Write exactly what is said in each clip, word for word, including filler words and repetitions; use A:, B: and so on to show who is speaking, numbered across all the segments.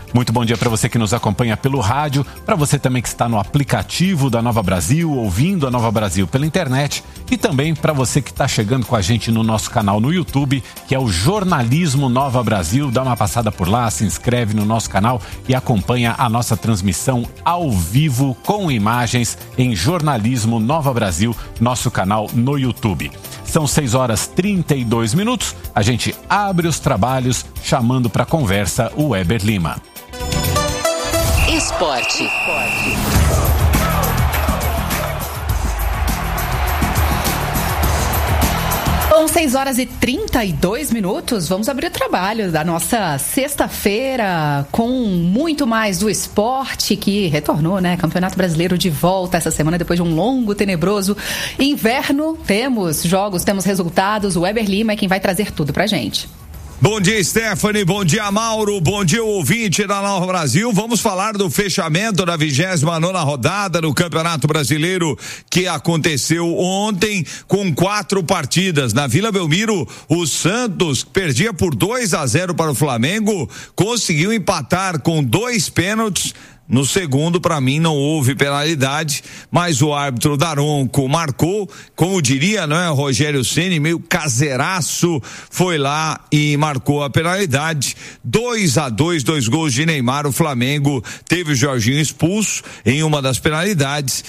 A: Muito bom dia para você que nos acompanha pelo rádio, para você também que está no aplicativo da Nova Brasil, ouvindo a Nova Brasil pela internet, e também para você que está chegando com a gente no nosso canal no YouTube, que é o Jornalismo Nova Brasil. Dá uma passada por lá, se inscreve no nosso canal e acompanha a nossa transmissão ao vivo com imagens em Jornalismo Nova Brasil, nosso canal no YouTube. São seis horas e trinta e dois minutos, a gente abre os trabalhos chamando para conversa o Weber Lima.
B: Esporte.
C: São seis horas e trinta e dois minutos. Vamos abrir o trabalho da nossa sexta-feira com muito mais do esporte que retornou, né? Campeonato Brasileiro de volta essa semana depois de um longo, tenebroso inverno. Temos jogos, temos resultados. O Weber Lima é quem vai trazer tudo pra gente.
D: Bom dia, Stephanie, bom dia, Mauro, bom dia, ouvinte da Nova Brasil. Vamos falar do fechamento da vigésima nona rodada do Campeonato Brasileiro que aconteceu ontem com quatro partidas. Na Vila Belmiro, o Santos perdia por dois a zero para o Flamengo, conseguiu empatar com dois pênaltis. No segundo, para mim, não houve penalidade, mas o árbitro Daronco marcou, como diria, não é, Rogério Ceni, meio caseiraço, foi lá e marcou a penalidade. dois a dois, dois gols de Neymar. O Flamengo teve o Jorginho expulso em uma das penalidades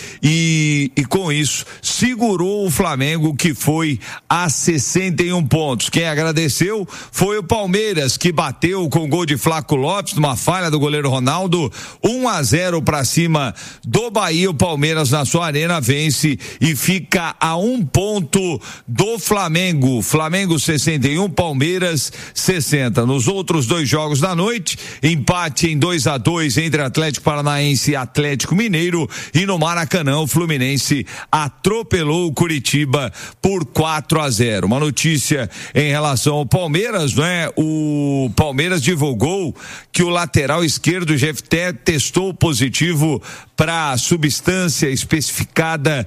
D: e, e com isso segurou o Flamengo, que foi a sessenta e um pontos. Quem agradeceu foi o Palmeiras, que bateu com o gol de Flaco Lopes, numa falha do goleiro Ronaldo. um a zero para cima do Bahia. O Palmeiras na sua arena vence e fica a um ponto do Flamengo. Flamengo sessenta e um, Palmeiras sessenta. Nos outros dois jogos da noite, empate em dois a dois entre Atlético Paranaense e Atlético Mineiro, e no Maracanã o Fluminense atropelou o Curitiba por quatro a zero. Uma notícia em relação ao Palmeiras, não é? O Palmeiras divulgou que o lateral esquerdo Jefté testou positivo para a substância especificada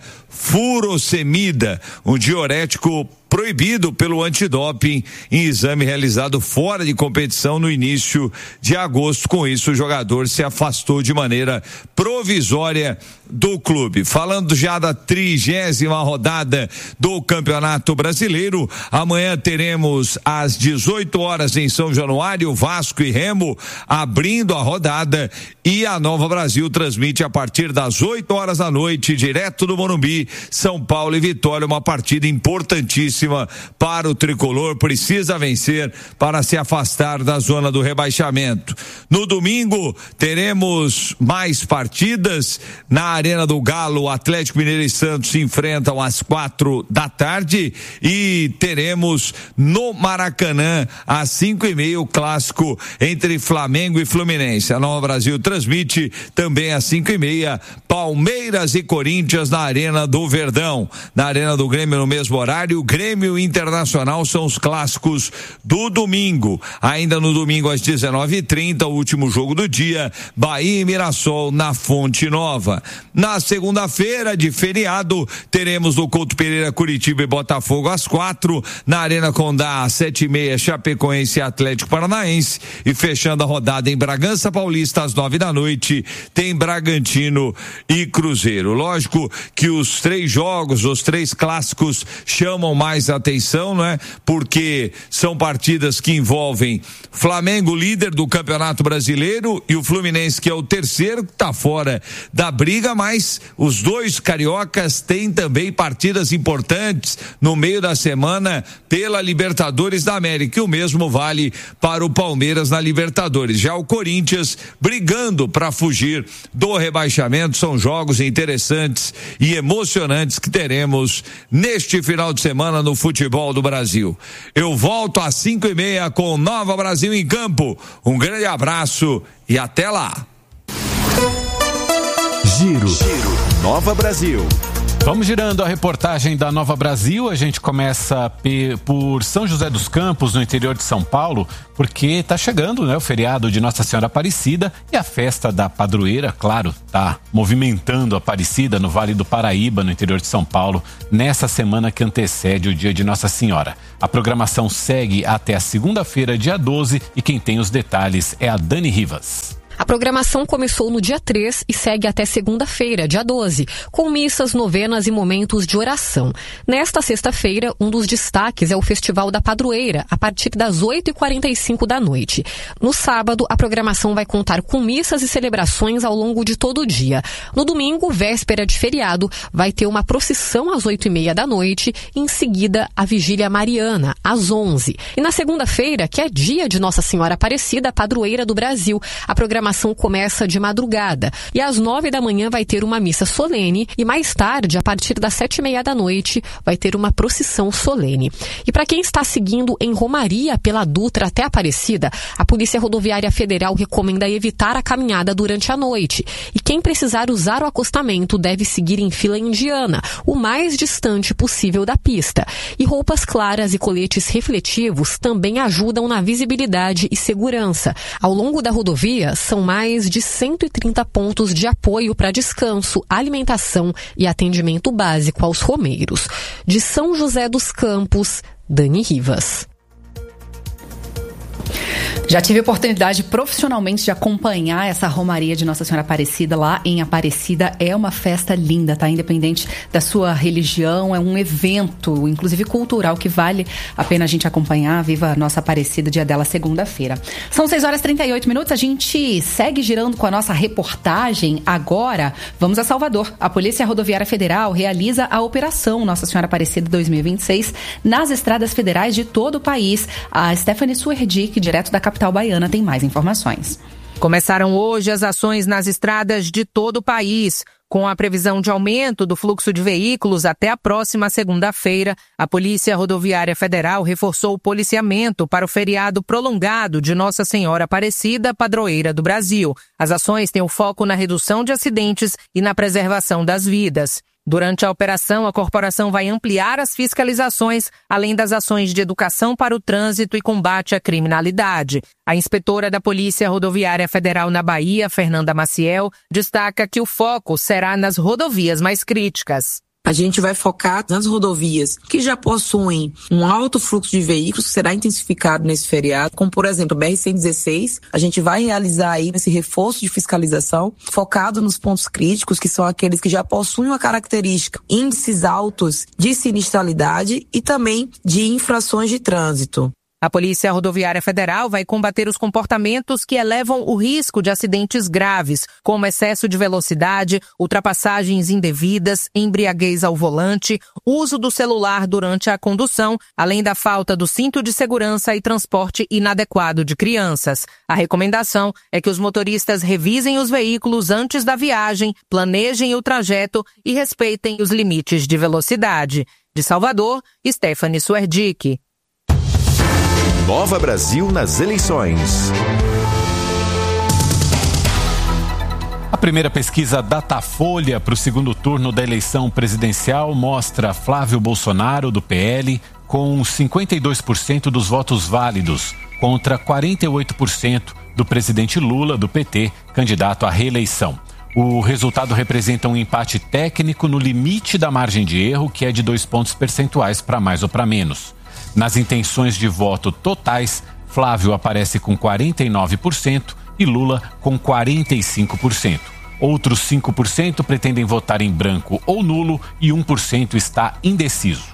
D: furosemida, um diurético proibido pelo antidoping em exame realizado fora de competição no início de agosto. Com isso, o jogador se afastou de maneira provisória do clube. Falando já da trigésima rodada do Campeonato Brasileiro, amanhã teremos às dezoito horas em São Januário, Vasco e Remo abrindo a rodada, e a Nova Brasil transmite a partir das oito horas da noite, direto do Morumbi, São Paulo e Vitória, uma partida importantíssima para o tricolor, precisa vencer para se afastar da zona do rebaixamento. No domingo teremos mais partidas. Na Arena do Galo, Atlético Mineiro e Santos se enfrentam às quatro da tarde, e teremos no Maracanã às cinco e meia o clássico entre Flamengo e Fluminense. A Nova Brasil transmite também às cinco e meia Palmeiras e Corinthians na Arena do Verdão. Na Arena do Grêmio no mesmo horário, Grêmio Internacional são os clássicos do domingo. Ainda no domingo às dezenove e trinta, o último jogo do dia, Bahia e Mirassol na Fonte Nova. Na segunda-feira de feriado, teremos o Couto Pereira, Curitiba e Botafogo às quatro, na Arena Condá às sete e meia, Chapecoense e Atlético Paranaense, e fechando a rodada em Bragança Paulista às nove da noite, tem Bragantino e Cruzeiro. Lógico que os três jogos, os três clássicos chamam mais atenção, não é? Porque são partidas que envolvem Flamengo, líder do Campeonato Brasileiro, e o Fluminense, que é o terceiro, que está fora da briga, mas os dois cariocas têm também partidas importantes no meio da semana pela Libertadores da América, e o mesmo vale para o Palmeiras na Libertadores. Já o Corinthians brigando para fugir do rebaixamento. São jogos interessantes e emocionantes que teremos neste final de semana no futebol do Brasil. Eu volto às cinco e meia com Nova Brasil em Campo. Um grande abraço e até lá.
A: Giro, Giro. Nova Brasil. Vamos girando a reportagem da Nova Brasil. A gente começa pe- por São José dos Campos, no interior de São Paulo, porque está chegando, né, o feriado de Nossa Senhora Aparecida, e a festa da padroeira, claro, está movimentando a Aparecida no Vale do Paraíba, no interior de São Paulo, nessa semana que antecede o dia de Nossa Senhora. A programação segue até a segunda-feira, dia doze, e quem tem os detalhes é a Dani Rivas.
B: A programação começou no dia três e segue até segunda-feira, dia doze, com missas, novenas e momentos de oração. Nesta sexta-feira, um dos destaques é o Festival da Padroeira, a partir das oito e quarenta e cinco da noite. No sábado, a programação vai contar com missas e celebrações ao longo de todo o dia. No domingo, véspera de feriado, vai ter uma procissão às oito e meia da noite e, em seguida, a Vigília Mariana, às onze. E na segunda-feira, que é dia de Nossa Senhora Aparecida, Padroeira do Brasil, a programação A programação começa de madrugada e às nove da manhã vai ter uma missa solene e mais tarde, a partir das sete e meia da noite, vai ter uma procissão solene. E para quem está seguindo em Romaria pela Dutra até Aparecida, a Polícia Rodoviária Federal recomenda evitar a caminhada durante a noite. E quem precisar usar o acostamento deve seguir em fila indiana, o mais distante possível da pista. E roupas claras e coletes refletivos também ajudam na visibilidade e segurança. Ao longo da rodovia, são mais de cento e trinta pontos de apoio para descanso, alimentação e atendimento básico aos romeiros. De São José dos Campos, Dani Rivas.
C: Já tive a oportunidade profissionalmente de acompanhar essa romaria de Nossa Senhora Aparecida lá em Aparecida. É uma festa linda, tá? Independente da sua religião, é um evento, inclusive cultural, que vale a pena a gente acompanhar. Viva a nossa Aparecida, dia dela, segunda-feira. São seis horas e trinta e oito minutos, a gente segue girando com a nossa reportagem. Agora, vamos a Salvador. A Polícia Rodoviária Federal realiza a Operação Nossa Senhora Aparecida dois mil e vinte e seis nas estradas federais de todo o país. A Stephanie Suerdick, direto da capital baiana, tem mais informações.
E: Começaram hoje as ações nas estradas de todo o país. Com a previsão de aumento do fluxo de veículos até a próxima segunda-feira, a Polícia Rodoviária Federal reforçou o policiamento para o feriado prolongado de Nossa Senhora Aparecida, Padroeira do Brasil. As ações têm o foco na redução de acidentes e na preservação das vidas. Durante a operação, a corporação vai ampliar as fiscalizações, além das ações de educação para o trânsito e combate à criminalidade. A inspetora da Polícia Rodoviária Federal na Bahia, Fernanda Maciel, destaca que o foco será nas rodovias mais críticas.
F: A gente vai focar nas rodovias que já possuem um alto fluxo de veículos, que será intensificado nesse feriado, como, por exemplo, a B R cento e dezesseis. A gente vai realizar aí esse reforço de fiscalização focado nos pontos críticos, que são aqueles que já possuem uma característica, índices altos de sinistralidade e também de infrações de trânsito.
E: A Polícia Rodoviária Federal vai combater os comportamentos que elevam o risco de acidentes graves, como excesso de velocidade, ultrapassagens indevidas, embriaguez ao volante, uso do celular durante a condução, além da falta do cinto de segurança e transporte inadequado de crianças. A recomendação é que os motoristas revisem os veículos antes da viagem, planejem o trajeto e respeitem os limites de velocidade. De Salvador, Stephanie Suerdick.
G: Nova Brasil nas eleições.
A: A primeira pesquisa Datafolha para o segundo turno da eleição presidencial mostra Flávio Bolsonaro, do P L, com cinquenta e dois por cento dos votos válidos, contra quarenta e oito por cento do presidente Lula, do P T, candidato à reeleição. O resultado representa um empate técnico no limite da margem de erro, que é de dois pontos percentuais para mais ou para menos. Nas intenções de voto totais, Flávio aparece com quarenta e nove por cento e Lula com quarenta e cinco por cento. Outros cinco por cento pretendem votar em branco ou nulo e um por cento está indeciso.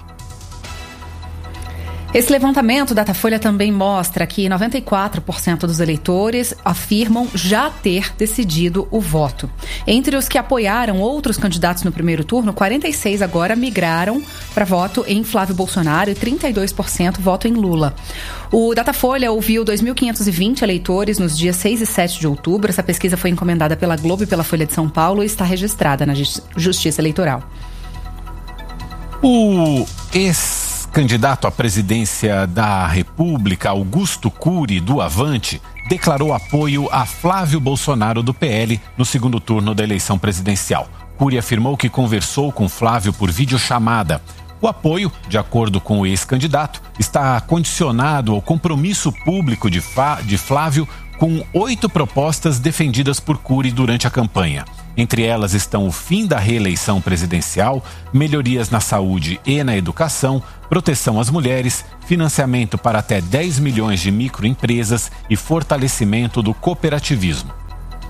C: Esse levantamento da Datafolha também mostra que noventa e quatro por cento dos eleitores afirmam já ter decidido o voto. Entre os que apoiaram outros candidatos no primeiro turno, quarenta e seis por cento agora migraram para voto em Flávio Bolsonaro e trinta e dois por cento voto em Lula. O Datafolha ouviu dois mil quinhentos e vinte eleitores nos dias seis e sete de outubro. Essa pesquisa foi encomendada pela Globo e pela Folha de São Paulo e está registrada na Justiça Eleitoral.
A: O ex candidato à presidência da República, Augusto Cury, do Avante, declarou apoio a Flávio Bolsonaro, do P L, no segundo turno da eleição presidencial. Cury afirmou que conversou com Flávio por videochamada. O apoio, de acordo com o ex-candidato, está condicionado ao compromisso público de, Fa- de Flávio com oito propostas defendidas por Cury durante a campanha. Entre elas estão o fim da reeleição presidencial, melhorias na saúde e na educação, proteção às mulheres, financiamento para até dez milhões de microempresas e fortalecimento do cooperativismo.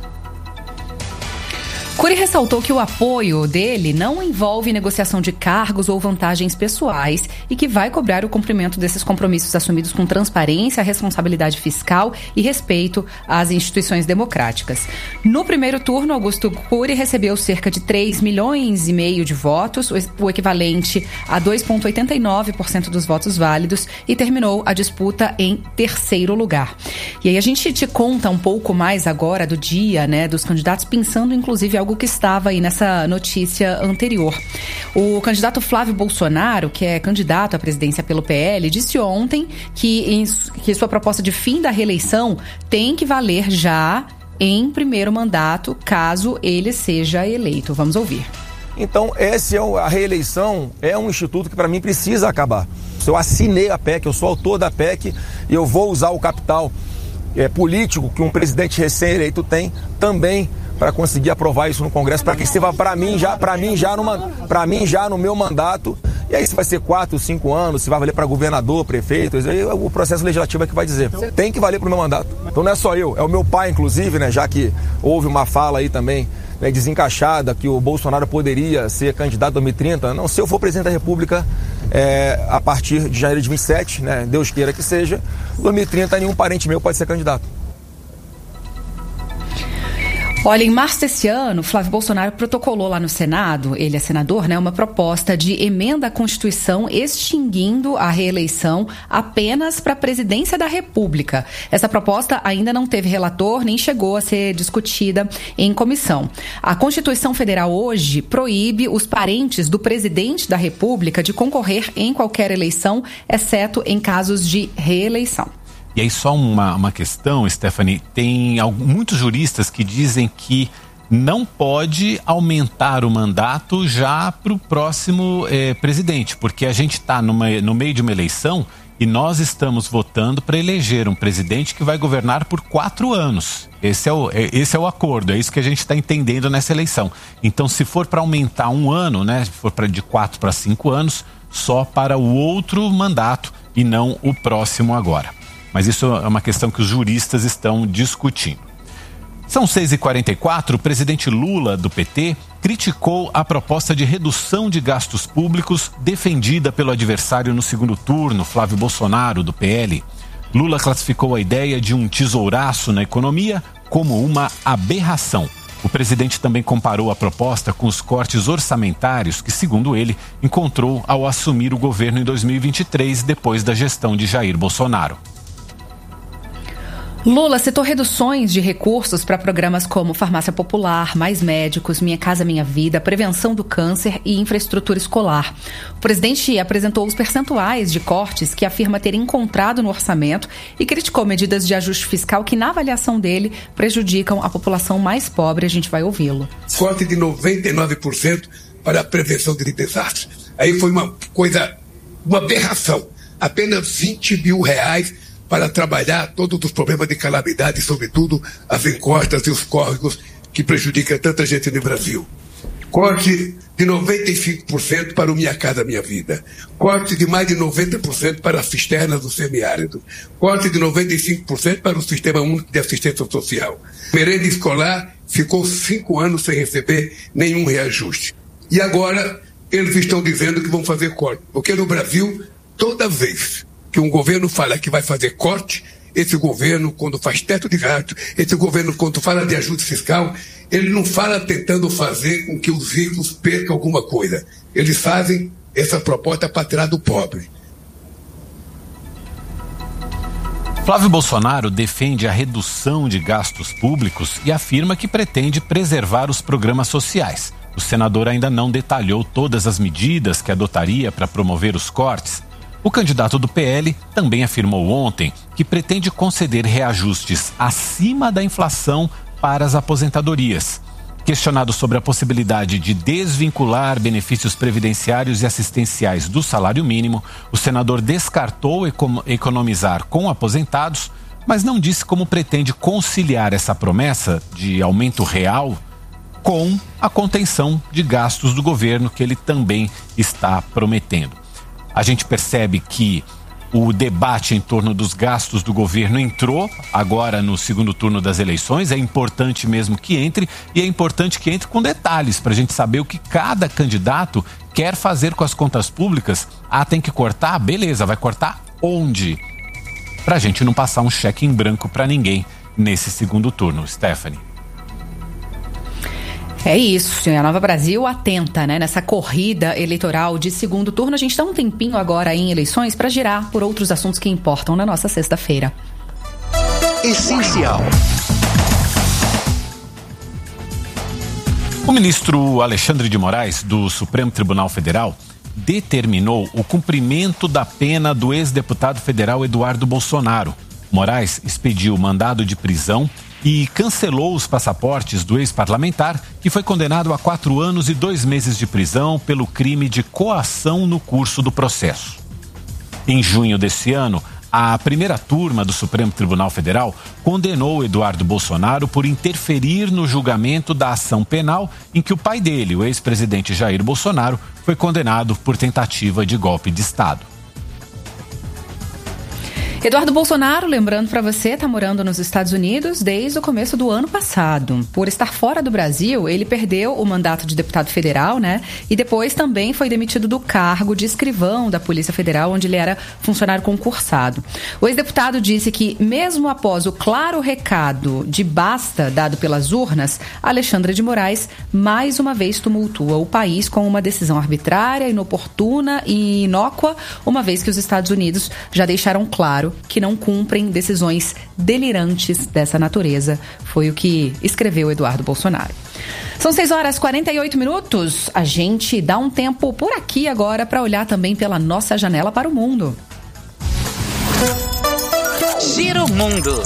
C: Cury ressaltou que o apoio dele não envolve negociação de cargos ou vantagens pessoais e que vai cobrar o cumprimento desses compromissos assumidos com transparência, responsabilidade fiscal e respeito às instituições democráticas. No primeiro turno, Augusto Cury recebeu cerca de três milhões e meio de votos, o equivalente a dois vírgula oitenta e nove por cento dos votos válidos, e terminou a disputa em terceiro lugar. E aí a gente te conta um pouco mais agora do dia, né, dos candidatos, pensando inclusive algo que estava aí nessa notícia anterior. O candidato Flávio Bolsonaro, que é candidato à presidência pelo P L, disse ontem que, em, que sua proposta de fim da reeleição tem que valer já em primeiro mandato, caso ele seja eleito. Vamos ouvir.
H: Então, esse é o, a reeleição é um instituto que para mim precisa acabar. Eu assinei a P E C, eu sou autor da P E C e eu vou usar o capital é, político que um presidente recém-eleito tem também para conseguir aprovar isso no Congresso, para que sirva para mim já, para mim já numa, para mim já no meu mandato. E aí se vai ser quatro, cinco anos, se vai valer para governador, prefeito, aí o processo legislativo é que vai dizer. Tem que valer para o meu mandato. Então não é só eu, é o meu pai, inclusive, né? Já que houve uma fala aí também, né, desencaixada, que o Bolsonaro poderia ser candidato em dois mil e trinta. Não, se eu for presidente da República é, a partir de janeiro de vinte e sete, né? Deus queira que seja, em dois mil e trinta nenhum parente meu pode ser candidato.
C: Olha, em março desse ano, Flávio Bolsonaro protocolou lá no Senado, ele é senador, né, uma proposta de emenda à Constituição extinguindo a reeleição apenas para a presidência da República. Essa proposta ainda não teve relator, nem chegou a ser discutida em comissão. A Constituição Federal hoje proíbe os parentes do presidente da República de concorrer em qualquer eleição, exceto em casos de reeleição.
A: E aí só uma, uma questão, Stephanie, tem alguns, muitos juristas que dizem que não pode aumentar o mandato já para o próximo eh, presidente, porque a gente está no meio de uma eleição e nós estamos votando para eleger um presidente que vai governar por quatro anos. Esse é o, esse é o acordo, é isso que a gente está entendendo nessa eleição. Então, se for para aumentar um ano, né, se for pra, de quatro para cinco anos, só para o outro mandato e não o próximo agora. Mas isso é uma questão que os juristas estão discutindo. São seis e quarenta e quatro, o presidente Lula, do P T, criticou a proposta de redução de gastos públicos defendida pelo adversário no segundo turno, Flávio Bolsonaro, do P L. Lula classificou a ideia de um tesouraço na economia como uma aberração. O presidente também comparou a proposta com os cortes orçamentários que, segundo ele, encontrou ao assumir o governo em dois mil e vinte e três, depois da gestão de Jair Bolsonaro.
C: Lula citou reduções de recursos para programas como Farmácia Popular, Mais Médicos, Minha Casa Minha Vida, Prevenção do Câncer e Infraestrutura Escolar. O presidente apresentou os percentuais de cortes que afirma ter encontrado no orçamento e criticou medidas de ajuste fiscal que, na avaliação dele, prejudicam a população mais pobre. A gente vai ouvi-lo.
I: Corte de noventa e nove por cento para a prevenção de desastres. Aí foi uma coisa, uma aberração. Apenas vinte mil reais para trabalhar todos os problemas de calamidade, sobretudo as encostas e os córregos que prejudicam tanta gente no Brasil. Corte de noventa e cinco por cento para o Minha Casa Minha Vida. Corte de mais de noventa por cento para as cisternas do semiárido. Corte de noventa e cinco por cento para o Sistema Único de Assistência Social. Merenda escolar ficou cinco anos sem receber nenhum reajuste. E agora eles estão dizendo que vão fazer corte. Porque no Brasil, toda vez que um governo fala que vai fazer corte, esse governo, quando faz teto de gasto, esse governo, quando fala de ajuste fiscal, ele não fala tentando fazer com que os ricos percam alguma coisa. Eles fazem essa proposta para tirar do pobre.
A: Flávio Bolsonaro defende a redução de gastos públicos e afirma que pretende preservar os programas sociais. O senador ainda não detalhou todas as medidas que adotaria para promover os cortes. O candidato do P L também afirmou ontem que pretende conceder reajustes acima da inflação para as aposentadorias. Questionado sobre a possibilidade de desvincular benefícios previdenciários e assistenciais do salário mínimo, o senador descartou economizar com aposentados, mas não disse como pretende conciliar essa promessa de aumento real com a contenção de gastos do governo que ele também está prometendo. A gente percebe que O debate em torno dos gastos do governo entrou agora no segundo turno das eleições. É importante mesmo que entre, e é importante que entre com detalhes para a gente saber o que cada candidato quer fazer com as contas públicas. Ah, tem que cortar? Beleza, vai cortar onde? Para a gente não passar um cheque em branco para ninguém nesse segundo turno. Stephanie.
C: É isso, a Nova Brasil atenta, né, nessa corrida eleitoral de segundo turno. A gente dá um tempinho agora em eleições para girar por outros assuntos que importam na nossa sexta-feira.
G: Essencial.
A: O ministro Alexandre de Moraes, do Supremo Tribunal Federal, determinou o cumprimento da pena do ex-deputado federal Eduardo Bolsonaro. Moraes expediu mandado de prisão e cancelou os passaportes do ex-parlamentar, que foi condenado a quatro anos e dois meses de prisão pelo crime de coação no curso do processo. Em junho desse ano, a primeira turma do Supremo Tribunal Federal condenou Eduardo Bolsonaro por interferir no julgamento da ação penal em que o pai dele, o ex-presidente Jair Bolsonaro, foi condenado por tentativa de golpe de Estado.
C: Eduardo Bolsonaro, lembrando para você, está morando nos Estados Unidos desde o começo do ano passado. Por estar fora do Brasil, ele perdeu o mandato de deputado federal, né? E depois também foi demitido do cargo de escrivão da Polícia Federal, onde ele era funcionário concursado. O ex-deputado disse que, mesmo após o claro recado de basta dado pelas urnas, Alexandre de Moraes mais uma vez tumultua o país com uma decisão arbitrária, inoportuna e inócua, uma vez que os Estados Unidos já deixaram claro que não cumprem decisões delirantes dessa natureza. Foi o que escreveu Eduardo Bolsonaro. São seis horas e quarenta e oito minutos. A gente dá um tempo por aqui agora para olhar também pela nossa janela para o mundo.
J: Gira o mundo.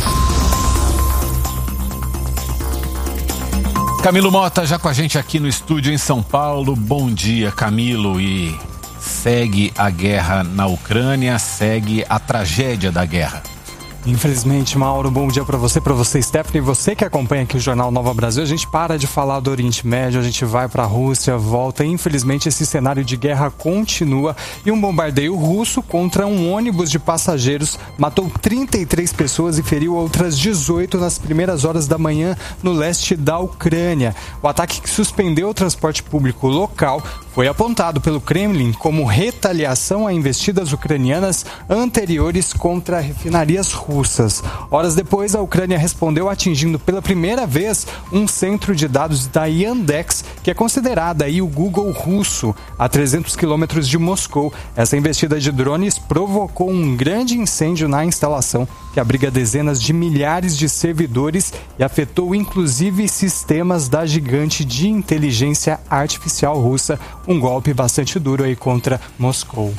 A: Camilo Mota já com a gente aqui no estúdio em São Paulo. Bom dia, Camilo. E segue a guerra na Ucrânia, segue a tragédia da guerra.
K: Infelizmente, Mauro, bom dia para você, para você, Stephanie, você que acompanha aqui o Jornal Nova Brasil. A gente para de falar do Oriente Médio, a gente vai para a Rússia, volta. Infelizmente, esse cenário de guerra continua e um bombardeio russo contra um ônibus de passageiros matou trinta e três pessoas e feriu outras dezoito nas primeiras horas da manhã no leste da Ucrânia. O ataque que suspendeu o transporte público local foi apontado pelo Kremlin como retaliação a investidas ucranianas anteriores contra refinarias russas. Horas depois, a Ucrânia respondeu atingindo pela primeira vez um centro de dados da Yandex, que é considerada aí o Google russo, a trezentos quilômetros de Moscou. Essa investida de drones provocou um grande incêndio na instalação, que abriga dezenas de milhares de servidores e afetou inclusive sistemas da gigante de inteligência artificial russa. Um golpe bastante duro aí contra Moscou.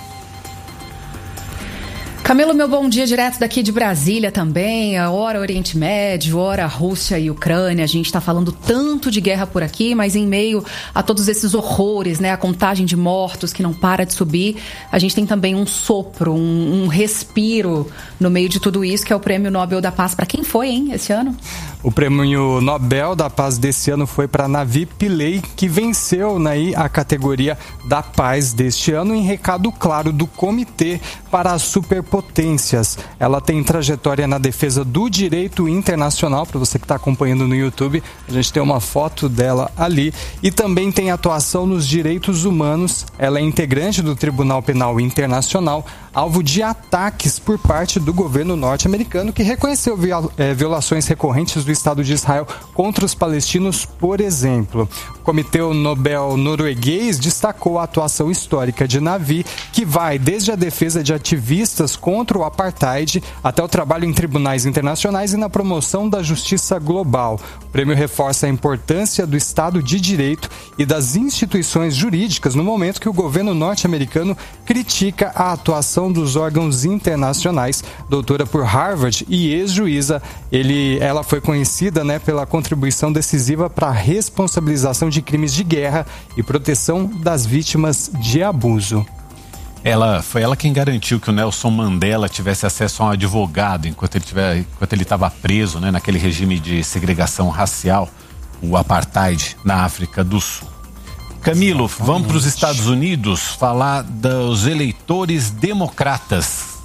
C: Camilo, meu bom dia direto daqui de Brasília também, hora Oriente Médio, hora Rússia e Ucrânia. A gente está falando tanto de guerra por aqui, mas em meio a todos esses horrores, né, a contagem de mortos que não para de subir, a gente tem também um sopro, um, um respiro no meio de tudo isso, que é o Prêmio Nobel da Paz. Para quem foi, hein, esse ano?
K: O Prêmio Nobel da Paz desse ano foi para Navi Pillay, que venceu né, a categoria da paz deste ano em recado claro do Comitê para as Superpotências. Ela tem trajetória na defesa do direito internacional, para você que está acompanhando no YouTube, a gente tem uma foto dela ali, e também tem atuação nos direitos humanos. Ela é integrante do Tribunal Penal Internacional, alvo de ataques por parte do governo norte-americano, que reconheceu violações recorrentes do Estado de Israel contra os palestinos, por exemplo. O Comitê Nobel norueguês destacou a atuação histórica de Navi, que vai desde a defesa de ativistas contra o apartheid até o trabalho em tribunais internacionais e na promoção da justiça global. O prêmio reforça a importância do Estado de Direito e das instituições jurídicas no momento que o governo norte-americano critica a atuação dos órgãos internacionais. Doutora por Harvard e ex-juíza, ele, ela foi conhecida né, pela contribuição decisiva para a responsabilização de crimes de guerra e proteção das vítimas de abuso.
A: Ela, foi ela quem garantiu que o Nelson Mandela tivesse acesso a um advogado enquanto ele tiver, enquanto ele estava preso, né, naquele regime de segregação racial, o apartheid na África do Sul. Camilo, vamos para os Estados Unidos falar dos eleitores democratas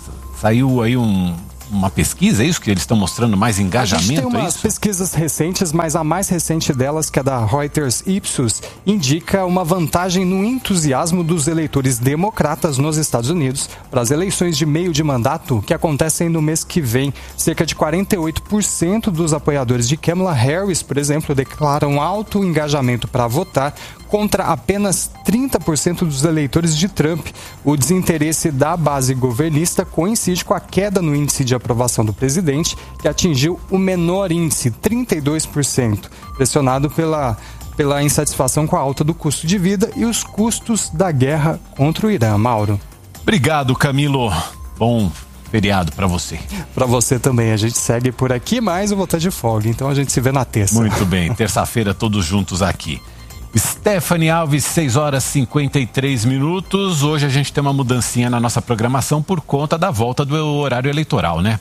A: Saiu aí um... uma pesquisa, é isso que eles estão mostrando mais engajamento?
K: A gente tem
A: é
K: umas
A: isso?
K: pesquisas recentes, mas a mais recente delas, que é da Reuters Ipsos, indica uma vantagem no entusiasmo dos eleitores democratas nos Estados Unidos para as eleições de meio de mandato que acontecem no mês que vem. Cerca de quarenta e oito por cento dos apoiadores de Kamala Harris, por exemplo, declaram alto engajamento para votar, contra apenas trinta por cento dos eleitores de Trump. O desinteresse da base governista coincide com a queda no índice de aprovação do presidente, que atingiu o menor índice, trinta e dois por cento, pressionado pela, pela insatisfação com a alta do custo de vida e os custos da guerra contra o Irã. Mauro.
A: Obrigado, Camilo. Bom feriado para você.
K: Para você também. A gente segue por aqui, mas eu vou estar de folga, então a gente se vê na terça.
A: Muito bem. Terça-feira todos juntos aqui. Stephanie Alves, seis horas e cinquenta e três minutos. Hoje a gente tem uma mudancinha na nossa programação por conta da volta do horário eleitoral, né?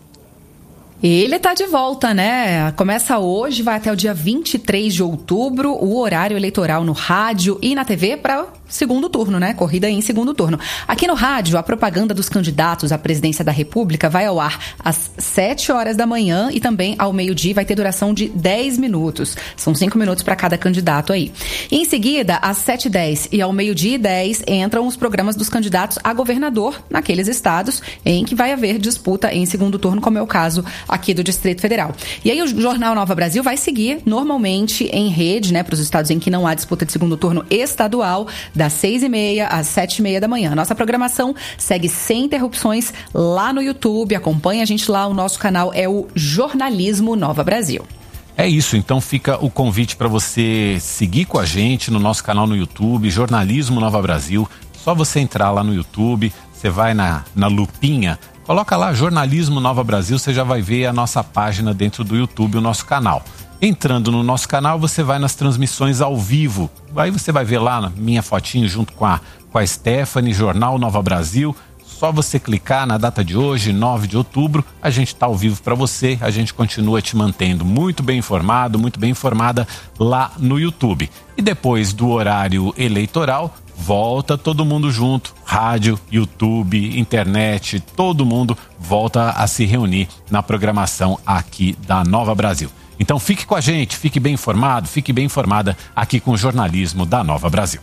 C: Ele tá de volta, né? Começa hoje, vai até o dia vinte e três de outubro, o horário eleitoral no rádio e na T V para segundo turno, né? Corrida em segundo turno. Aqui no rádio, a propaganda dos candidatos à presidência da República vai ao ar às sete horas da manhã e também ao meio-dia vai ter duração de dez minutos. São cinco minutos para cada candidato aí. E em seguida, às sete e dez e ao meio-dia e dez, entram os programas dos candidatos a governador naqueles estados em que vai haver disputa em segundo turno, como é o caso aqui do Distrito Federal. E aí o Jornal Nova Brasil vai seguir normalmente em rede, né, para os estados em que não há disputa de segundo turno estadual, das seis e meia às sete e meia da manhã. Nossa programação segue sem interrupções lá no YouTube. Acompanhe a gente lá, o nosso canal é o Jornalismo Nova Brasil.
A: É isso, então fica o convite para você seguir com a gente no nosso canal no YouTube, Jornalismo Nova Brasil. Só você entrar lá no YouTube, você vai na, na lupinha, coloca lá Jornalismo Nova Brasil, você já vai ver a nossa página dentro do YouTube, o nosso canal. Entrando no nosso canal, você vai nas transmissões ao vivo. Aí você vai ver lá minha fotinho junto com a, com a Stephanie, Jornal Nova Brasil. Só você clicar na data de hoje, nove de outubro, a gente está ao vivo para você. A gente continua te mantendo muito bem informado, muito bem informada lá no YouTube. E depois do horário eleitoral, volta todo mundo junto. Rádio, YouTube, internet, todo mundo volta a se reunir na programação aqui da Nova Brasil. Então fique com a gente, fique bem informado, fique bem informada aqui com o jornalismo da Nova Brasil.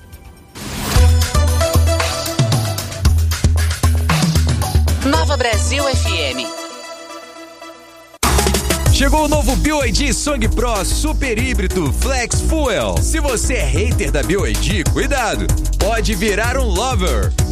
J: Nova Brasil F M.
L: Chegou o novo B Y D Song Pro Super Híbrido Flex Fuel. Se você é hater da B Y D, cuidado, pode virar um lover.